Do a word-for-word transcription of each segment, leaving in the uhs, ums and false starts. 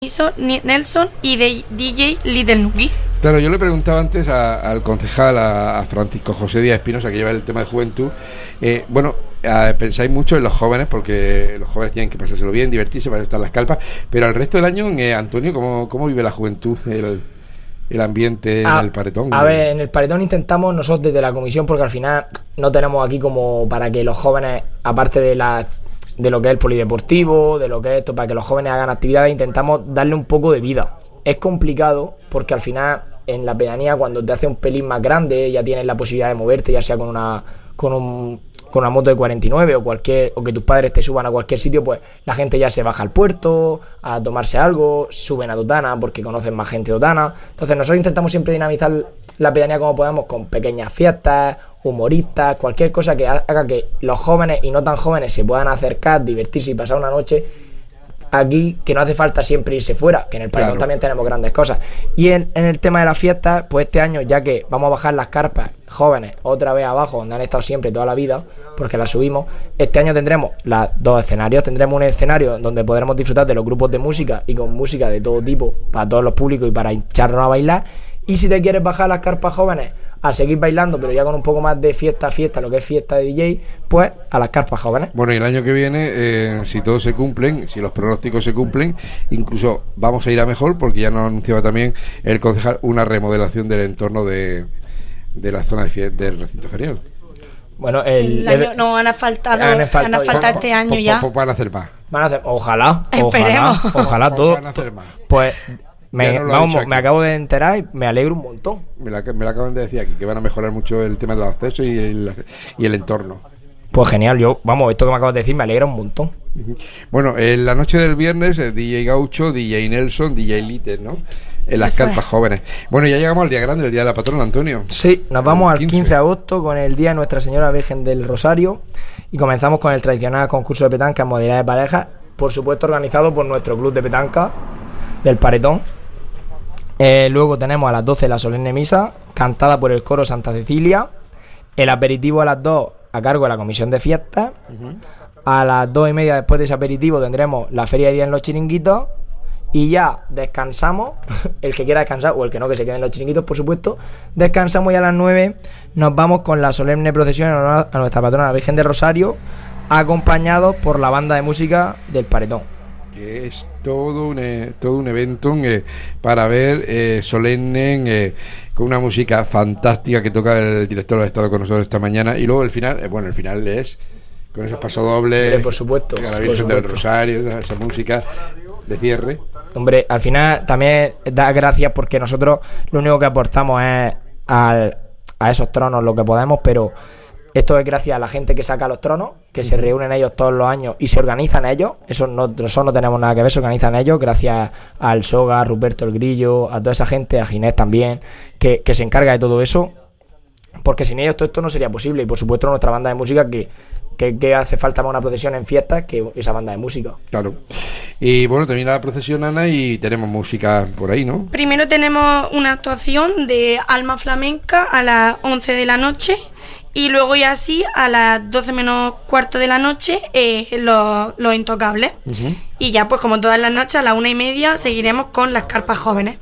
Nelson y de D J Little Nuki. Claro, yo le preguntaba antes a, al concejal, a, a Francisco José Díaz Espinosa, que lleva el tema de juventud. Eh, bueno, a, pensáis mucho en los jóvenes, porque los jóvenes tienen que pasárselo bien, divertirse, para estar en las carpas, pero al resto del año, eh, Antonio, ¿cómo, ¿cómo vive la juventud, el, el ambiente a, en el Paretón? A ver, en el Paretón intentamos nosotros desde la comisión, porque al final no tenemos aquí como para que los jóvenes, aparte de la de lo que es el polideportivo, de lo que es esto, para que los jóvenes hagan actividades, intentamos darle un poco de vida. Es complicado porque al final en la pedanía, cuando te hace un pelín más grande, ya tienes la posibilidad de moverte, ya sea con una con un con una moto de cuarenta y nueve o cualquier o que tus padres te suban a cualquier sitio, pues la gente ya se baja al puerto a tomarse algo, suben a Totana porque conocen más gente de Totana. Entonces nosotros intentamos siempre dinamizar la pedanía como podemos, con pequeñas fiestas, humoristas, cualquier cosa que haga que los jóvenes y no tan jóvenes se puedan acercar, divertirse y pasar una noche aquí, que no hace falta siempre irse fuera, que en el Paretón claro. También tenemos grandes cosas. Y en, en el tema de las fiestas, pues este año, ya que vamos a bajar las carpas jóvenes otra vez abajo, donde han estado siempre toda la vida, porque las subimos, este año tendremos los dos escenarios. Tendremos un escenario donde podremos disfrutar de los grupos de música y con música de todo tipo, para todos los públicos y para hincharnos a bailar. Y si te quieres bajar las carpas jóvenes a seguir bailando, pero ya con un poco más de fiesta a fiesta, lo que es fiesta de D J, pues a las carpas jóvenes. Bueno, y el año que viene, eh, si todos se cumplen, si los pronósticos se cumplen, incluso vamos a ir a mejor, porque ya nos anunciaba también el concejal una remodelación del entorno de, de la zona de fiesta, del recinto ferial. Bueno, el, el año, no van a faltar, han faltado, van a faltar este año pues, ya. Pues van a hacer más. Van a hacer, ojalá, Esperemos. ojalá, ojalá todo. Van a hacer más. Pues Me, no vamos, me acabo de enterar y me alegro un montón. Me la, me la acaban de decir aquí, que van a mejorar mucho el tema de los accesos y el, y el entorno. Pues genial, yo, vamos, esto que me acabas de decir me alegra un montón. Uh-huh. Bueno, en la noche del viernes, eh, D J Gaucho, D J Nelson, D J Little, ¿no? En las Eso carpas es. jóvenes. Bueno, ya llegamos al día grande, el día de la patrona, Antonio. Sí, nos vamos al quince de agosto con el día de Nuestra Señora Virgen del Rosario y comenzamos con el tradicional concurso de petanca en modalidad de parejas, por supuesto organizado por nuestro club de petanca del Paretón. Eh, luego tenemos a las doce la solemne misa, cantada por el coro Santa Cecilia. El aperitivo a las dos a cargo de la comisión de fiestas. Uh-huh. A las dos y media después de ese aperitivo tendremos la feria de día en los chiringuitos. Y ya descansamos, el que quiera descansar o el que no, que se quede en los chiringuitos, por supuesto. Descansamos y a las nueve nos vamos con la solemne procesión en honor a nuestra patrona, la Virgen del Rosario, acompañados por la banda de música del Paretón. Que es todo un, eh, todo un evento eh, para ver eh, solemne, eh, con una música fantástica que toca el director del Estado con nosotros esta mañana. Y luego el final, eh, bueno, el final es con esos pasodobles, eh, por supuesto, la Virgen del Rosario, esa música de cierre. Hombre, al final también da gracias porque nosotros lo único que aportamos es al, a esos tronos lo que podemos, pero esto es gracias a la gente que saca los tronos, que uh-huh. se reúnen ellos todos los años y se organizan ellos. Eso no, nosotros no tenemos nada que ver, se organizan ellos gracias al Soga, a Ruperto el Grillo, a toda esa gente, a Ginés también, que, que se encarga de todo eso, porque sin ellos todo esto no sería posible. Y por supuesto nuestra banda de música que Que, que hace falta más una procesión en fiestas que esa banda de música. Claro. Y bueno, termina la procesión, Ana, y tenemos música por ahí, ¿no? Primero tenemos una actuación de Alma Flamenca a las once de la noche y luego ya así a las doce menos cuarto de la noche eh, los, los Intocables. Uh-huh. Y ya pues como todas las noches a la una y media seguiremos con las carpas jóvenes.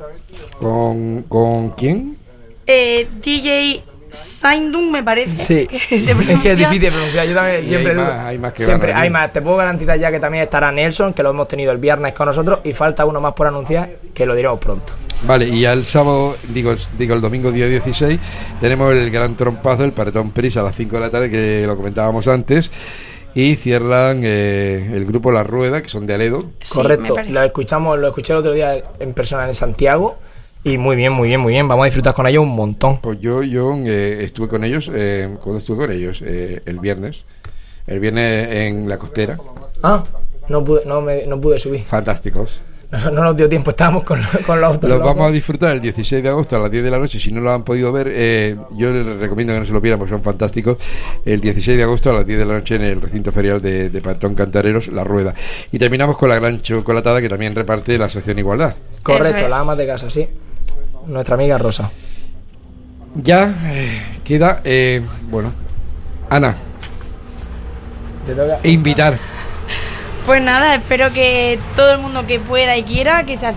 ¿Con, con quién? Eh, D J Saindung, me parece. Sí, que se es que es difícil de pronunciar. Yo también siempre hay más, hay más que siempre van, hay más. Te puedo garantizar ya que también estará Nelson, que lo hemos tenido el viernes con nosotros, y falta uno más por anunciar, que lo diremos pronto. Vale, y ya el sábado, digo, digo el domingo día dieciséis, tenemos el gran trompazo, el Paretón Prisa a las cinco de la tarde, que lo comentábamos antes. Y cierran eh, el grupo La Rueda, que son de Aledo. Sí, correcto, lo escuchamos, lo escuché el otro día en persona en Santiago. Y muy bien, muy bien, muy bien. Vamos a disfrutar con ellos un montón. Pues yo, yo eh, estuve con ellos, eh, cuando estuve con ellos, eh, el viernes. El viernes en la costera. Ah, no pude, no me, no pude subir. Fantásticos. No, no nos dio tiempo, estábamos con, con los otros. Los vamos a disfrutar el dieciséis de agosto a las diez de la noche. Si no lo han podido ver, eh, yo les recomiendo que no se lo pierdan porque son fantásticos. El dieciséis de agosto a las diez de la noche en el recinto ferial de, de Paretón Cantareros, La Rueda. Y terminamos con la gran chocolatada que también reparte la Asociación Igualdad. Correcto, la ama de casa, sí. Nuestra amiga Rosa. Ya eh, queda, eh, bueno, Ana, Te toca. invitar Pues nada, espero que todo el mundo que pueda y quiera, que se